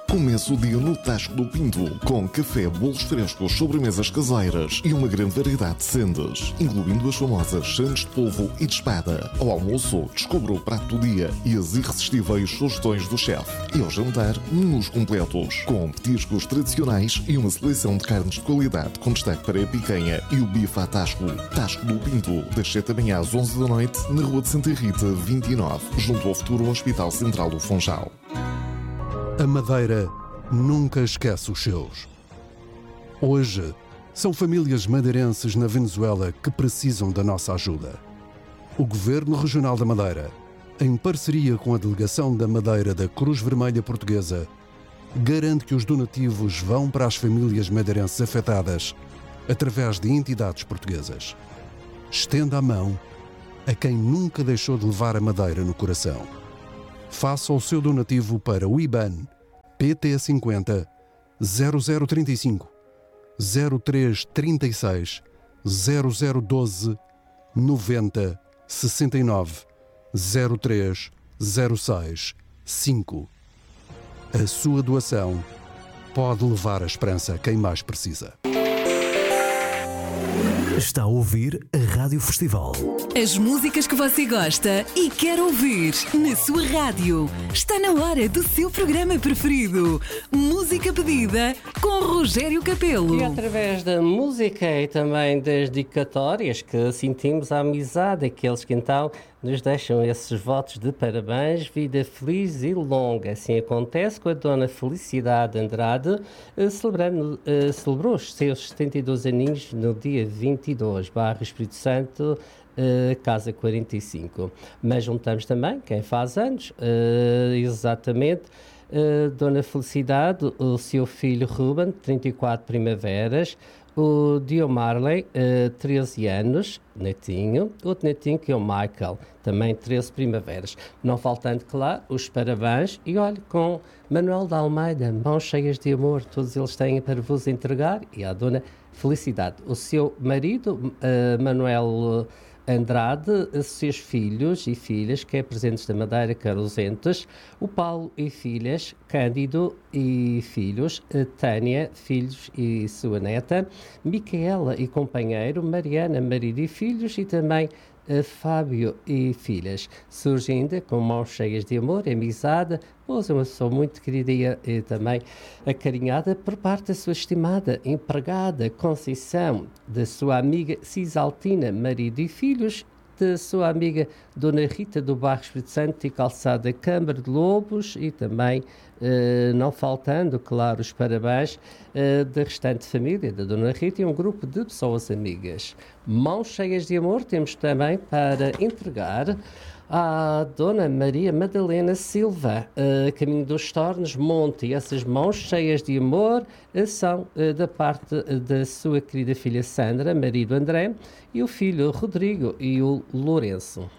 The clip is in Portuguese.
Comece o dia no Tasco do Pinto, com café, bolos frescos, sobremesas caseiras e uma grande variedade de sendas, incluindo as famosas sandes de polvo e de espada. Ao almoço, descubra o prato do dia e as irresistíveis sugestões do chefe. E ao jantar, menus completos, com petiscos tradicionais e uma seleção de carnes de qualidade, com destaque para a picanha e o bife à Tasco. Tasco do Pinto, das 7 da manhã às 11 da noite, na Rua de Santa Rita, 29, junto ao futuro Hospital Central do Funchal. A Madeira nunca esquece os seus. Hoje, são famílias madeirenses na Venezuela que precisam da nossa ajuda. O Governo Regional da Madeira, em parceria com a Delegação da Madeira da Cruz Vermelha Portuguesa, garante que os donativos vão para as famílias madeirenses afetadas através de entidades portuguesas. Estenda a mão a quem nunca deixou de levar a Madeira no coração. Faça o seu donativo para o IBAN PT50 0035 0336 0012 90 69 03 06 5. A sua doação pode levar a esperança a quem mais precisa. Está a ouvir a Rádio Festival. As músicas que você gosta e quer ouvir na sua rádio. Está na hora do seu programa preferido. Música pedida com Rogério Capelo. E através da música e também das dedicatórias que sentimos a amizade daqueles que então nos deixam esses votos de parabéns, vida feliz e longa. Assim acontece com a Dona Felicidade Andrade, celebrou os seus 72 aninhos no dia 22, Barra Espírito Santo, Casa 45. Mas juntamos também quem faz anos, exatamente, Dona Felicidade, o seu filho Ruben, 34 primaveras, o Dio Marley, 13 anos, netinho, outro netinho que é o Michael, também 13 primaveras. Não faltando, claro, os parabéns e olhe com Manuel de Almeida, mãos cheias de amor, todos eles têm para vos entregar, e a Dona Felicidade. O seu marido, Manuel Andrade, os seus filhos e filhas, que é presentes da Madeira, Carosentes, o Paulo e filhas, Cândido e filhos, Tânia, filhos e sua neta, Micaela e companheiro, Mariana, marido e filhos, e também Fábio e filhas. Surge ainda com mãos cheias de amor e amizade, pois é uma pessoa muito querida e também acarinhada por parte da sua estimada empregada Conceição, da sua amiga Cisaltina, marido e filhos, da sua amiga Dona Rita do Bairro Espírito Santo e Calçada Câmara de Lobos, e também, não faltando, claro, os parabéns da restante família da Dona Rita e um grupo de pessoas amigas. Mãos cheias de amor temos também para entregar à Dona Maria Madalena Silva, caminho dos Tornos, Monte, e essas mãos cheias de amor são da parte da sua querida filha Sandra, marido André, e o filho Rodrigo e o Lourenço.